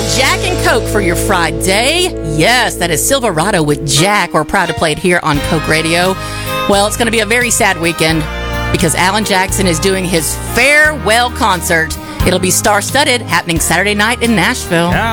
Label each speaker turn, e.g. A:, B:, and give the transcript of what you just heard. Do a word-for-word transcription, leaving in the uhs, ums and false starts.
A: Well, Jack and Coke for your Friday. Yes, that is Silverado with Jack. We're proud to play it here on Coke Radio. Well, it's going to be a very sad weekend because Alan Jackson is doing his farewell concert. It'll be star-studded, happening Saturday night in Nashville.
B: Yeah.